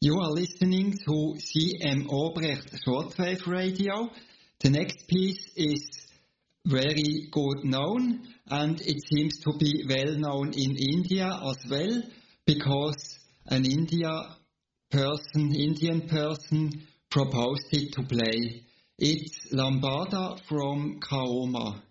You are listening to CM Obrecht Shortwave Radio. The next piece is very good known, and it seems to be well known in India as well, because an Indian person proposed it to play. It's Lambada from Kaoma.